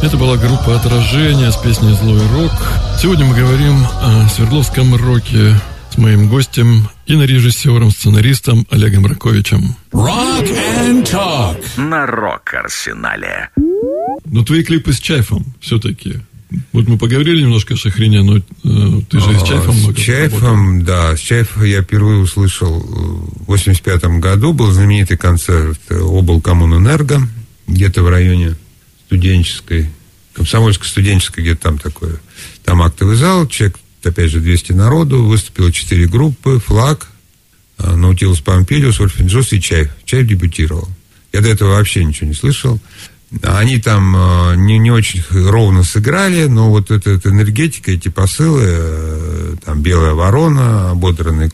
Это была группа «Отражение» с песней «Злой рок». Сегодня мы говорим о Свердловском роке с моим гостем, кинорежиссером, сценаристом Олегом Раковичем. Rock and Talk на Рок-Арсенале. Но твои клипы с Чайфом все-таки. Вот мы поговорили немножко о Шахрине, но ты же с Чайфом много Чайфом, работал. да. С Чайфом я впервые услышал в 85 году. Был знаменитый концерт облкоммунэнерго, где-то в районе студенческой, Комсомольско-студенческой, где-то там такое. Там актовый зал, человек, опять же, 200 народу. Выступило 4 группы. «Флаг», «Наутилус Помпилиус», «Ольфин Джос» и «Чайф». Чайф дебютировал. Я до этого вообще ничего не слышал. Они там не очень ровно сыграли, но вот эта энергетика, эти посылы, там «Белая ворона», «Ободранный